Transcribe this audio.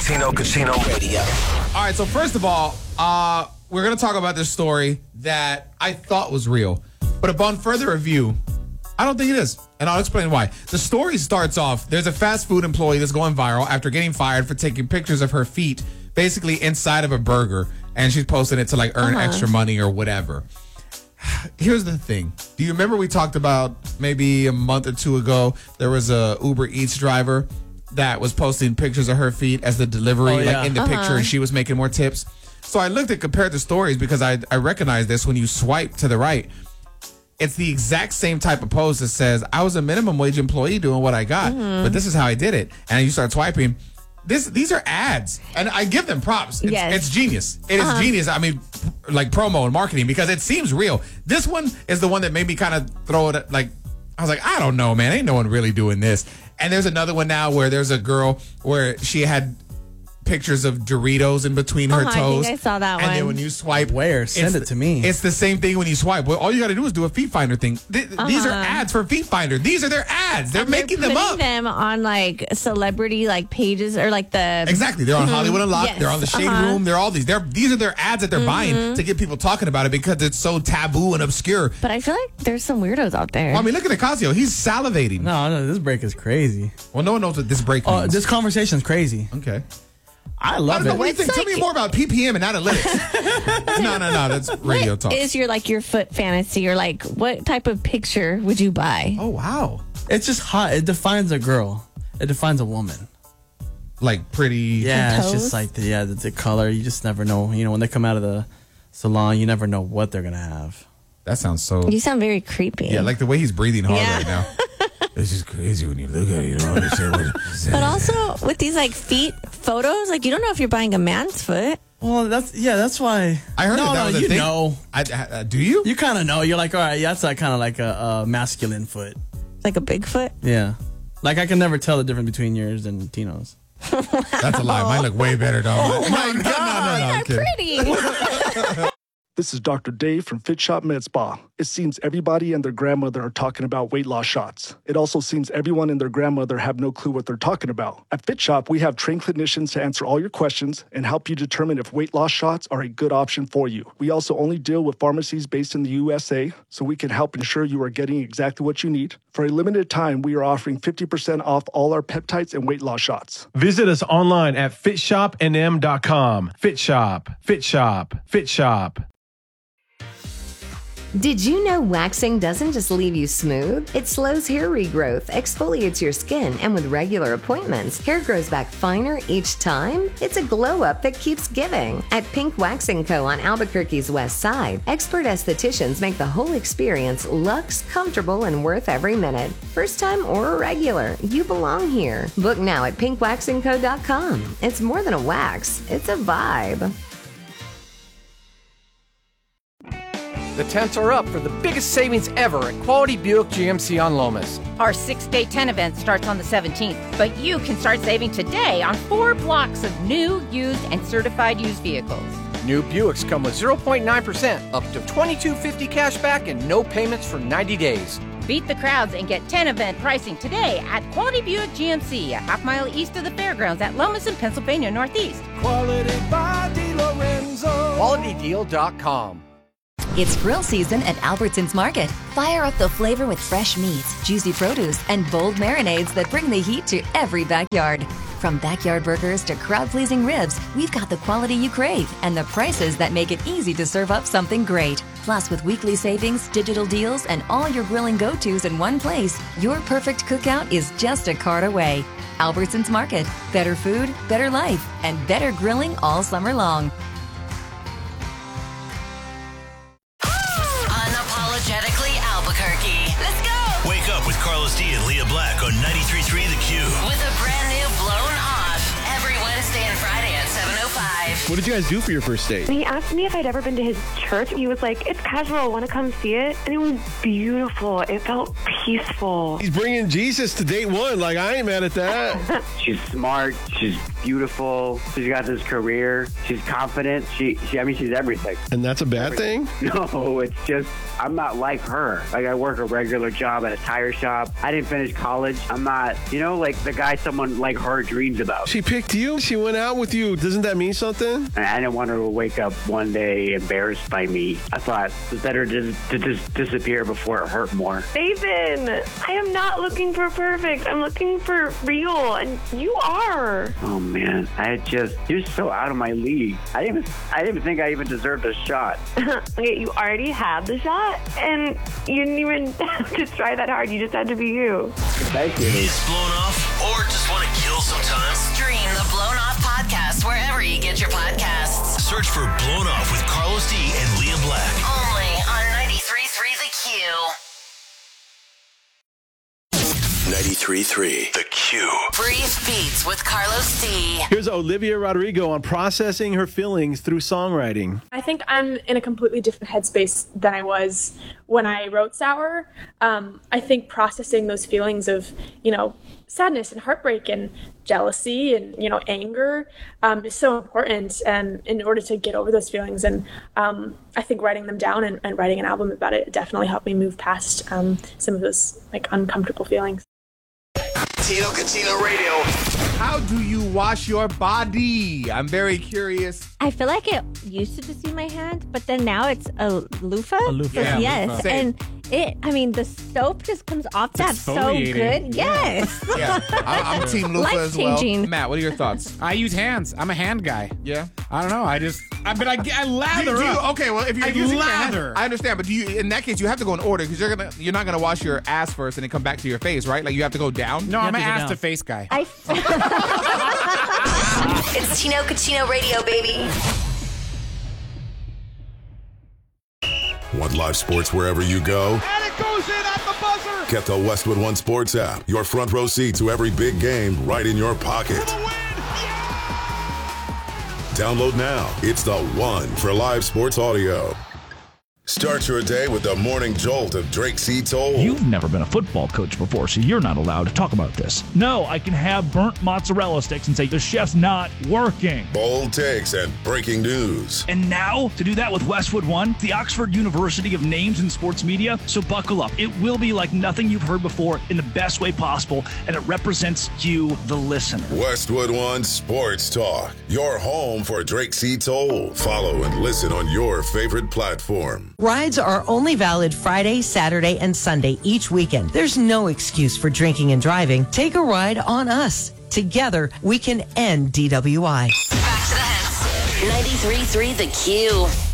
Casino Radio. All right, so first of all, we're going to talk about this story that I thought was real. But upon further review, I don't think it is. And I'll explain why. The story starts off, there's a fast food employee that's going viral after getting fired for taking pictures of her feet, basically inside of a burger. And she's posting it to like earn extra money or whatever. Here's the thing. Do you remember we talked about maybe a month or two ago, there was a Uber Eats driver that was posting pictures of her feet as the delivery, like in the picture, and she was making more tips. So I looked at compared the stories because I recognize this when you swipe to the right. It's the exact same type of post that says, I was a minimum wage employee doing what I got, but this is how I did it. And you start swiping. These are ads, and I give them props. It's genius. It is genius. I mean, like promo and marketing, because it seems real. This one is the one that made me kind of throw it, like, I was like, I don't know, man. Ain't no one really doing this. And there's another one now where there's a girl where she had pictures of Doritos in between her toes. I think I saw that one. And then when you swipe, send it to me. It's the same thing when you swipe. Well, all you got to do is do a Feet Finder thing. These are ads for Feet Finder. These are their ads. They're making them up. Them on like celebrity like pages or like the exactly. They're on Hollywood Unlocked. Yes. They're on the Shade Room. They're all these. These are their ads that they're buying to get people talking about it because it's so taboo and obscure. But I feel like there's some weirdos out there. Well, I mean, look at Ocasio. He's salivating. No, this break is crazy. Well, no one knows what this break means. This conversation is crazy. Okay. I love it. What do you think? Tell me more about PPM and analytics. No. That's radio talk. What is your foot fantasy, or like what type of picture would you buy? Oh, wow. It's just hot. It defines a girl. It defines a woman. Like pretty. Yeah, it's just like the color. You just never know. You know, when they come out of the salon, you never know what they're going to have. That sounds so. You sound very creepy. Yeah, like the way he's breathing hard right now. It's just crazy when you look at it. You don't understand what it's But also with these like feet photos, like you don't know if you're buying a man's foot. Well, that's why I heard that was a thing. Know. Do you? You kind of know. You're like, all right, that's like kind of like a masculine foot. Like a big foot? Yeah. Like I can never tell the difference between yours and Tino's. That's a lie. Mine look way better, dog. Oh my God. You're pretty. This is Dr. Dave from Fit Shop Med Spa. It seems everybody and their grandmother are talking about weight loss shots. It also seems everyone and their grandmother have no clue what they're talking about. At Fit Shop, we have trained clinicians to answer all your questions and help you determine if weight loss shots are a good option for you. We also only deal with pharmacies based in the USA, so we can help ensure you are getting exactly what you need. For a limited time, we are offering 50% off all our peptides and weight loss shots. Visit us online at fitshopnm.com. Fit Shop, Fit Shop, Fit Shop. Did you know waxing doesn't just leave you smooth? It slows hair regrowth, exfoliates your skin, and with regular appointments, hair grows back finer each time? It's a glow up that keeps giving. At Pink Waxing Co. on Albuquerque's west side, expert estheticians make the whole experience luxe, comfortable, and worth every minute. First time or a regular, you belong here. Book now at pinkwaxingco.com. It's more than a wax, it's a vibe. The tents are up for the biggest savings ever at Quality Buick GMC on Lomas. Our 6-day tent event starts on the 17th, but you can start saving today on 4 blocks of new, used, and certified used vehicles. New Buicks come with 0.9%, up to $22.50 cash back, and no payments for 90 days. Beat the crowds and get 10 event pricing today at Quality Buick GMC, a half-mile east of the fairgrounds at Lomas in Pennsylvania Northeast. Quality by DeLorenzo. QualityDeal.com. It's grill season at Albertsons Market. Fire up the flavor with fresh meats, juicy produce, and bold marinades that bring the heat to every backyard. From backyard burgers to crowd-pleasing ribs, we've got the quality you crave and the prices that make it easy to serve up something great. Plus, with weekly savings, digital deals, and all your grilling go-tos in one place, your perfect cookout is just a cart away. Albertsons Market. Better food, better life, and better grilling all summer long. Unapologetically Albuquerque. Let's go! Wake up with Carlos D and Leah Black on 93.3 The Q. With a brand new Blown Off every Wednesday and Friday at 7:05. What did you guys do for your first date? He asked me if I'd ever been to his church. He was like, it's casual, want to come see it? And it was beautiful. It felt peaceful. He's bringing Jesus to date one. Like, I ain't mad at that. She's smart. She's beautiful. She's got this career. She's confident. She's everything. And that's a bad thing? No, it's just, I'm not like her. Like, I work a regular job at a tire shop. I didn't finish college. I'm not, like the guy someone like her dreams about. She picked you. She went out with you. Doesn't that mean something? I didn't want her to wake up one day embarrassed by me. I thought it was better to just disappear before it hurt more. Nathan, I am not looking for perfect. I'm looking for real, and you are. Oh man, you're so out of my league. I didn't even think I even deserved a shot. Okay, you already had the shot, and you didn't even have to try that hard. You just had to be you. Thank you. Is blown off or just want to kill some time? Stream the Blown Off podcast wherever you get your podcasts. Search for Blown Off with Carlos D and Leah Black. Only on 93.3 The Q. 93.3 The Q. Brief Beats with Carlos D. Here's Olivia Rodrigo on processing her feelings through songwriting. I think I'm in a completely different headspace than I was when I wrote Sour. I think processing those feelings of, sadness and heartbreak and jealousy and, anger is so important. And in order to get over those feelings, and I think writing them down and writing an album about it definitely helped me move past some of those uncomfortable feelings. Catino Radio. How do you wash your body? I'm very curious. I feel like it used to just be my hand, but then now it's a loofah. A loofah. Yeah, Yes. loofah. And the soap just comes off that so exfoliating. good. Yes. Yeah, I'm Team Loofah as well. Life-changing. Matt, what are your thoughts? I use hands. I'm a hand guy. Yeah. I don't know. I lather Do you, up. okay, well, if you're I using your lather. hand, I understand, but in that case, you have to go in order because you're not gonna wash your ass first and then come back to your face, right? Like you have to go down. No, I'm an to go ass down. to face guy. It's Tino Catino Radio, baby. Want live sports wherever you go? And it goes in at the buzzer. Get the Westwood One Sports app. Your front row seat to every big game right in your pocket. Download now. It's the one for live sports audio. Start your day with the morning jolt of Drake C. Toll. You've never been a football coach before, so you're not allowed to talk about this. No, I can have burnt mozzarella sticks and say the chef's not working. Bold takes and breaking news. And now, to do that with Westwood One, the Oxford University of names in sports media, so buckle up. It will be like nothing you've heard before in the best way possible, and it represents you, the listener. Westwood One Sports Talk. Your home for Drake C. Toll. Follow and listen on your favorite platform. Rides are only valid Friday, Saturday, and Sunday each weekend. There's no excuse for drinking and driving. Take a ride on us. Together, we can end DWI. Back to the hits. 93.3 The Q.